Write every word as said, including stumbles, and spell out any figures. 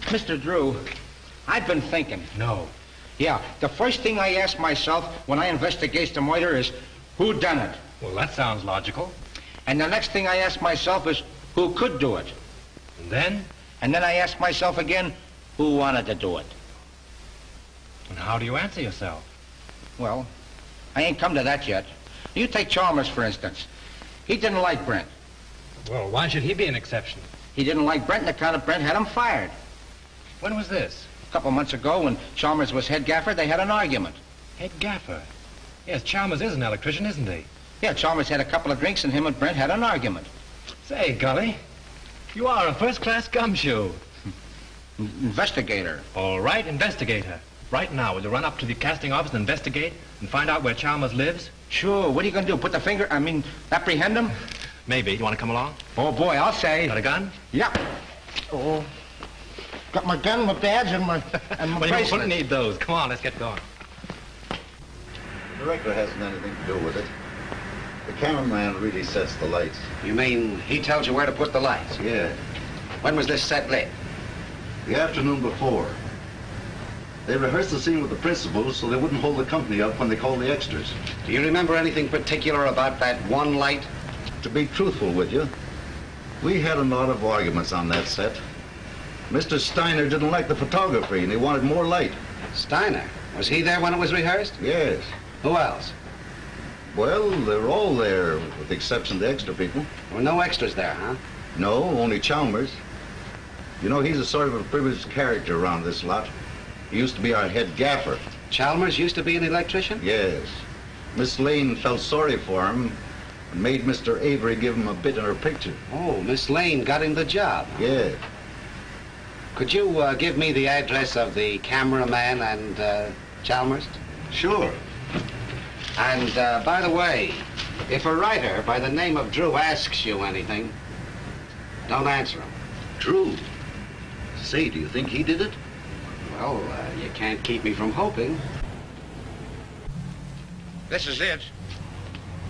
Mister Drew, I've been thinking. No. Yeah, the first thing I ask myself when I investigate the murder is, who done it? Well, that sounds logical. And the next thing I ask myself is, who could do it? And then? And then I ask myself again, who wanted to do it? And how do you answer yourself? Well, I ain't come to that yet. You take Chalmers, for instance. He didn't like Brent. Well, why should he be an exception? He didn't like Brent, and the account of Brent had him fired. When was this? A couple months ago, when Chalmers was head gaffer, they had an argument. Head gaffer? Yes, Chalmers is an electrician, isn't he? Yeah, Chalmers had a couple of drinks, and him and Brent had an argument. Say, Gully, you are a first-class gumshoe. Investigator. All right, investigator. Right now, will you run up to the casting office and investigate and find out where Chalmers lives? Sure. What are you going to do? Put the finger, I mean, apprehend him? Maybe. You want to come along? Oh, boy, I'll say. Got a gun? Yeah. Oh. Got my gun, my badge, and my, and my well, bracelet. you wouldn't need those. Come on, let's get going. The director hasn't anything to do with it. The cameraman really sets the lights. You mean he tells you where to put the lights? Yeah. When was this set lit? The afternoon before. They rehearsed the scene with the principals so they wouldn't hold the company up when they called the extras. Do you remember anything particular about that one light? To be truthful with you, we had a lot of arguments on that set. Mister Steiner didn't like the photography and he wanted more light. Steiner? Was he there when it was rehearsed? Yes. Who else? Well, they're all there, with the exception of the extra people. There were no extras there, huh? No, only Chalmers. You know, he's a sort of a privileged character around this lot. He used to be our head gaffer. Chalmers used to be an electrician? Yes. Miss Lane felt sorry for him and made Mister Avery give him a bit in her picture. Oh, Miss Lane got him the job. Yeah. Could you uh, give me the address of the cameraman and uh, Chalmers? Sure. And uh, by the way, if a writer by the name of Drew asks you anything, don't answer him. Drew? Say, do you think he did it? Well, uh, you can't keep me from hoping. This is it.